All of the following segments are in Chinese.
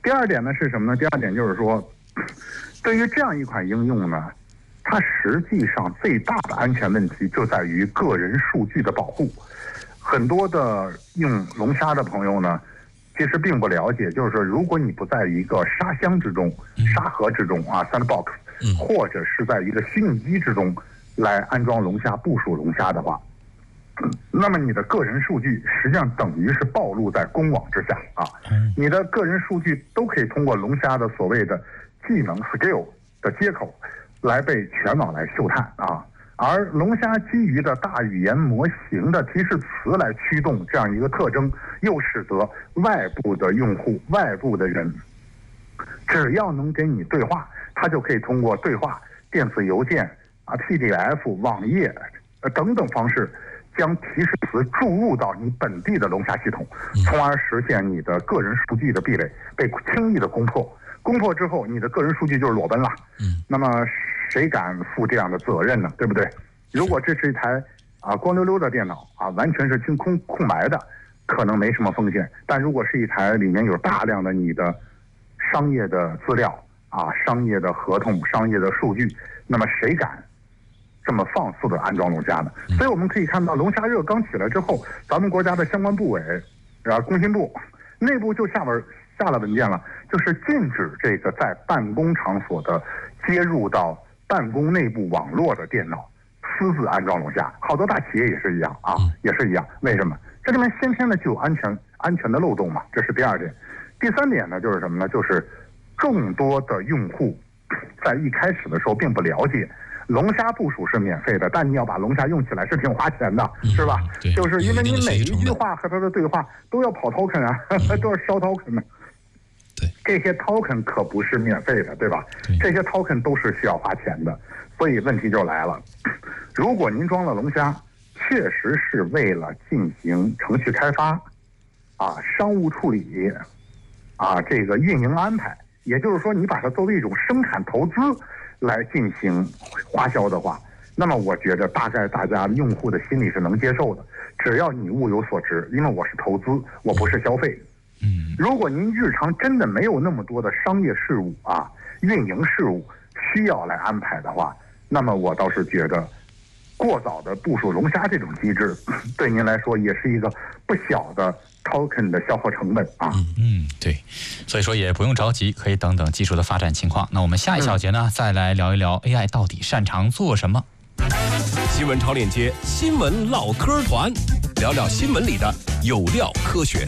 第二点呢是什么呢？第二点就是说，对于这样一款应用呢，它实际上最大的安全问题就在于个人数据的保护。很多的用龙虾的朋友呢，其实并不了解，就是说，如果你不在一个沙箱之中、沙盒之中啊 （sandbox），或者是在一个虚拟机之中来安装龙虾、部署龙虾的话，那么你的个人数据实际上等于是暴露在公网之下啊！你的个人数据都可以通过龙虾的所谓的技能 skill 的接口来被全网来嗅探啊。而龙虾基于的大语言模型的提示词来驱动这样一个特征，又使得外部的用户、外部的人，只要能跟你对话，他就可以通过对话、电子邮件啊、PDF、网页等等方式，将提示词注入到你本地的龙虾系统，从而实现你的个人数据的壁垒被轻易的攻破。攻破之后，你的个人数据就是裸奔了。那么谁敢负这样的责任呢？对不对？如果这是一台光溜溜的电脑啊，完全是空白的，可能没什么风险。但如果是一台里面有大量的你的商业的资料啊、商业的合同、商业的数据，那么谁敢这么放肆的安装龙虾呢？所以我们可以看到，龙虾热刚起来之后，咱们国家的相关部委工信部内部就下了文件了，就是禁止这个在办公场所的接入到办公内部网络的电脑私自安装龙虾。好多大企业也是一样啊，也是一样。为什么？这里面先天的就有安全的漏洞嘛，这是第二点。第三点呢，就是什么呢？就是众多的用户在一开始的时候并不了解，龙虾部署是免费的，但你要把龙虾用起来是挺花钱的，是吧？就是因为你每一句话和它的对话都要跑 token 啊，都要烧 token 的。这些 token 可不是免费的，对吧？这些 token 都是需要花钱的，所以问题就来了。如果您装了龙虾，确实是为了进行程序开发商务处理这个运营安排，也就是说你把它作为一种生产投资来进行花销的话，那么我觉得大概大家用户的心里是能接受的，只要你物有所值，因为我是投资，我不是消费。如果您日常真的没有那么多的商业事务运营事务需要来安排的话，那么我倒是觉得过早的部署龙虾这种机制对您来说也是一个不小的 token 的消耗成本对，所以说也不用着急，可以等等技术的发展情况。那我们下一小节呢，再来聊一聊 AI 到底擅长做什么。 新闻超链接，新闻唠嗑团，聊聊新闻里的有料科学。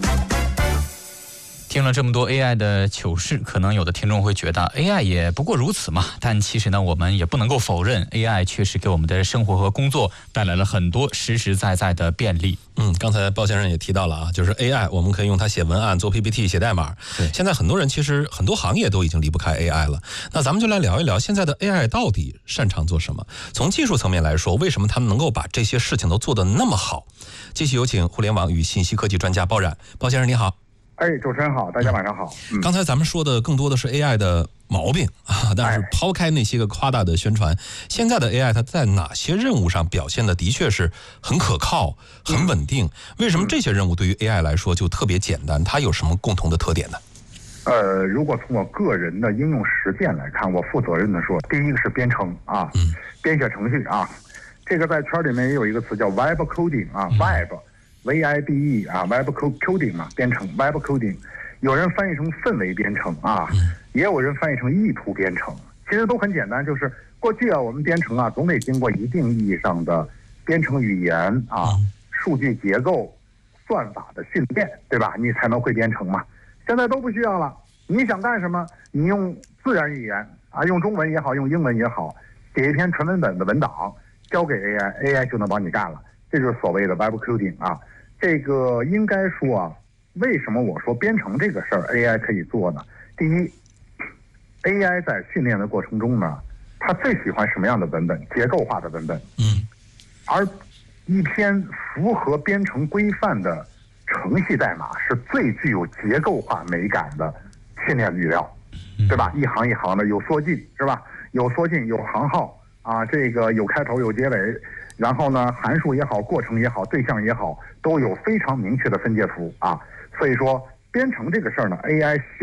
听了这么多 AI 的糗事，可能有的听众会觉得 AI 也不过如此嘛。但其实呢，我们也不能够否认 AI 确实给我们的生活和工作带来了很多实实在在的便利。 刚才鲍先生也提到了就是 AI 我们可以用它写文案、做 PPT、写代码。现在很多人其实很多行业都已经离不开 AI 了。那咱们就来聊一聊现在的 AI 到底擅长做什么？从技术层面来说，为什么他们能够把这些事情都做得那么好？继续有请互联网与信息科技专家鲍冉。鲍先生你好。 主持人好，大家晚上好。 刚才咱们说的更多的是 AI 的毛病但是抛开那些个夸大的宣传，现在的 AI 它在哪些任务上表现的的确是很可靠、很稳定？为什么这些任务对于 AI 来说就特别简单？它有什么共同的特点呢？ 如果从我个人的应用实践来看，我负责任的说，第一个是编程编写程序这个在圈里面也有一个词叫 Web Coding VIBE Web Coding 编程 Web Coding， 有人翻译成氛围编程也有人翻译成意图编程，其实都很简单，就是过去我们编程总得经过一定意义上的编程语言数据结构、算法的训练，对吧？你才能会编程嘛。现在都不需要了，你想干什么，你用自然语言用中文也好，用英文也好，写一篇纯文本的文档交给 AI 就能帮你干了。这就是所谓的 Web Coding 这个应该说为什么我说编程这个事儿 AI 可以做呢？第一 ，AI 在训练的过程中呢，它最喜欢什么样的文本？结构化的文本。而一篇符合编程规范的程序代码是最具有结构化美感的训练语料，对吧？一行一行的有缩进，是吧？有缩进，有行号这个有开头有结尾。然后呢，函数也好，过程也好，对象也好，都有非常明确的分界符所以说编程这个事儿呢 ，AI